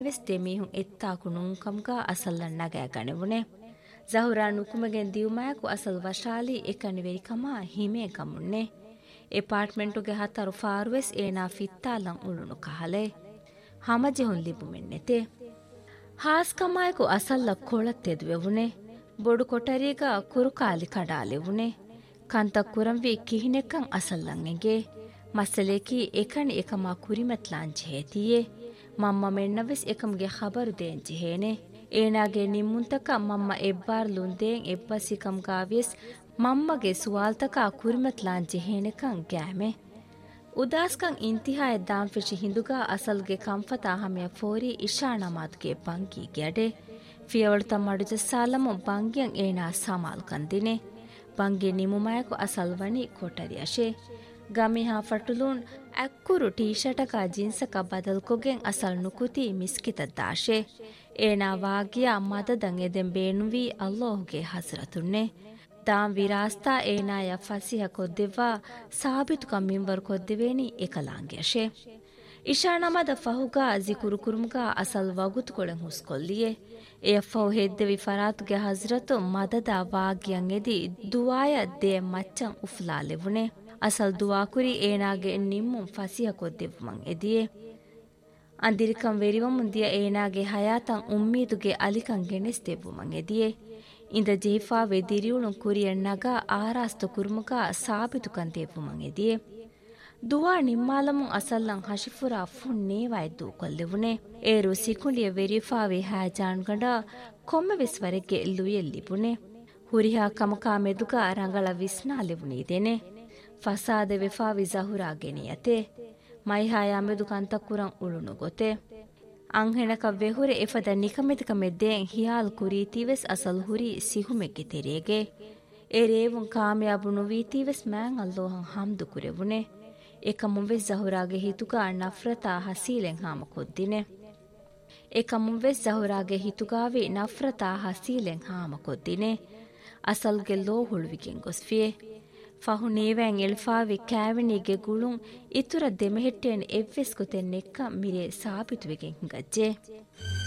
ವೆಸ್ ದೆಮೀಹುಂ ಎತ್ತಾಕು ನುಂಕಂಗ ಅಸಲ್ಲನ್ ನಗෑ ಗಣೆವುನೆ ಜಹುರಾ ನುಕುಮಗೆನ್ ದಿಯುಮಾಯಕು ಅಸಲ್ ವಶಾಲಿ ಎಕನಿ ವೆರಿಕಮ ಹಿಮೆ ಗಮುನ್ನೆ ಅಪಾರ್ಟ್ಮೆಂಟುಗೆ ಹತರು ಫಾರುವೆಸ್ ಏನಾ ಫಿತ್ತಾಲಂ ಉಳುನು ಕಹಲೆ ಹಮಜೆಹುನ್ ಲಿಬುಮೆನ್ನೆತೆ ಹಾಸ್ಕಮಾಯಕು ಅಸಲ್ಲ ಕೊಳತ್ತೆದುವೆವುನೆ ಬೊಡು ಕೊಟರಿಗ ಕುರುಕಾಲಿ ಕಡಾಲೆವುನೆ ಕಂತ ಕುರಂವಿ ಕಿಹಿನೆಕ್ಕಂ ಅಸಲ್ಲಂ ಎಂಗೆ ಮಸಲೇಕಿ ಎಕನಿ ಎಕಮ ಕುರಿಮತ್ಲಾನ್ ಜೆಹೇತಿಯೆ ಮಮ್ಮ ಮೆನ್ನವೆಸ್ ಎಕಮ್ಗೆ ಖಬರು ದೇನ್ ಜೆಹೇನೆ ಏನಾಗೆ ನಿಮ್ಮುಂತಕ ಮಮ್ಮ ಎಬ್ಬಾರ್ ಲುಂದೇನ್ ಎಬ್ಬಸಿಕಂ ಗಾವಿಯಸ್ ಮಮ್ಮಗೆ ಸುವಾಲ್ತಕ ಕುರಿಮತ್ಲಾನ್ ಜೆಹೇನೆಕಂ ಗ್ಯಾಮೆ ಉದಾಸ್ಕಂ ಇಂತಿಹಾಯ ದಾಂಫಿಶಿ ಹಿಂದುಗ ಅಸಲ್ಗೆ ಕಂಫತಾ ಹಮೆಯ ಫೋರಿ ಇಶಾ ನಮಾದ್ಗೆ ಬಂಗಿ ಗ್ಯಾಡೆ ಫಿಯವಳ್ತ ಮಡುಜ ಸಾಲಮು ಬಂಗಿಯಂ ಏನಾ ಸಮಾಲ್ ಕಂದಿನೆ ಬಂಗಿ ನಿಮುಮಾಯಕು ಅಸಲ್ವನಿ ಕೊಟರಿ ಅಶೆ ಗಮಿಹಾ ಫಟುಲೂನ್ ಅಕ್ಕುರು ಟೀಶರ್ಟಕ ಜೀನ್ಸಕ ಬದಲ್ಕೊಗೆನ್ ಅಸಲ್ ನುಕುತಿ ಮಿಸ್ಕಿತ ದಾಶೆ ಏನಾ ವಾಗಿಯ ಮದದಂ ಎದೆನ್ ಬೇನುವಿ ಅಲ್ಲಾಹುಗೆ ಹಸ್ರತುನ್ನೆ ದಾಂ ವಿರಾಸ್ತಾ ಏನಾಯ ಫಸಿಹ ಕೊದ್ದೆವ್ವಾ ಸಾಬಿತುಕ ಮಿಂವರ್ ಕೊದ್ದೆವೇನಿ ಎಕಲಾಂಗೆ ಅಶೆ ಇಶಾ ನಮದ ಫಹುಗಾ ಜಿಕುರು ಕುರುಮುಗಾ ಅಸಲ್ ವಗುತ್ ಕೊಳೆನ್ ಹುಸ್ಕೊಲ್ಲಿಯೆ ಎಫ್ಫೌ ಹೆದ್ದೆವಿ ಫರಾತುಗೆ ಹಜ್ರತು ಮದದ ವಾಗಿಯಂ ಎದಿ ದುವಾಯ ದೇ ಮಚ್ಚಂ ಉಫ್ಲಾಲೆವುನೆ ಅಸಲ್ ದುವಾಕುರಿ ಏನಾಗೆ ನಿಮ್ಮುಂ ಫಸಿಹ ಕೊದ್ದೆವ್ವಮಂ ಎದಿಯೆ ಅಂದಿರಿಕಂ ವೆರಿವಮುನ್ ದಿಯ ಏನಾಗೆ ಹಯಾತಂ ಉಮ್ಮೀದುಗೆ ಅಲಿಕಂ ಗೆನೆಸ್ ದೆವ್ವುಮಂ ಎದಿಯೆ ಇಂದ ಜೇಫಾ ವೆದಿರಿಯುಳು ಕುರಿಯನ್ ನಗ ಆರಾಸ್ತು ಕುರುಮುಗ ಸಾಬಿತುಕಂ ದೆವ್ವುಮಂ ಎದಿಯೆ ದುವಾ ನಿಮ್ಮಾಲಮುಂ ಅಸಲ್ಲಂ ಹಶಿಫುರಾ ಫುನ್ ನೇವಾಯ್ ದೂಕೊಲ್ಲೆವುನೆ ಏರು ಸಿಕುಂಡಿಯ ವೆರಿಫಾವೆ ಹ್ಯಾಜಾನ್ಗಂಡ ಕೊಮ್ಮೆವೆಸ್ವರೆಗೆ ಲುಯೆಲ್ಲಿಬುನೆ ಹುರಿಹಾ ಕಮಕಾ ಮೆದುಗ ರಂಗಳ ವಿಸ್ನಾಲೆವುನೀದೆನೆ ಫಸಾದೆ ವೆಫಾವಿ ಜಹುರಾಗೆನಿಯತೆ ಮೈಹಾಯ ಮೆದುಕಂತಕುರಂ ಉಳುನು ಗೊತೆ ಅಂಹೆಣಕ ವೆಹುರೆ ಎಫದ ನಿಕಮೆತಿಕ ಮೆದ್ದೇನ್ ಹಿಯಾಲ್ ಕುರೀತಿವೆಸ್ ಅಸಲ್ ಹುರಿ ಸಿಹುಮೆಗ್ಗೆ ತೆರೆಗೆ ಎರೇವುಂ ಕಾಮಯಾಬು ನುವೀತಿವೆಸ್ ಮ್ಯಾನ್ ಅಲ್ಲೋಹಂ ಹಮ್ದು ಕುರೆವುನೆ ಏಕಮುಂವೆಸ್ ಜಹುರಾಗೆ ಹಿತುಗ ನಫ್ರತಾ ಹಸೀಲೆನ್ ಹಾಮ ಕೊದ್ದಿನೆ ಏಕಮುಂವೆಸ್ ಜಹುರಾಗೆ ಹಿತುಗಾವಿ ನಫ್ರತಾ ಹಸೀಲೆನ್ ಹಾಮ ಕೊದ್ದಿನೆ ಅಸಲ್ಗೆ ಲೋ ಹುಳುವಿಗೆನ್ ಗೊಸ್ಫಿಯೆ ಫಹು ನೀವೆನ್ ಎಲ್ಫಾವಿ ಕ್ಯಾವೆನಿಗೆ ಗುಳುಂ ಇತುರ ದೆಮೆහෙಟ್ಟೇನ್ ಎವ್ವೆಸ್ ಕೊತೆನ್ ನೆಕ್ಕ ಮಿರೆ ಸಾಬಿತುವೆಗೆನ್ ಗಜ್ಜೆ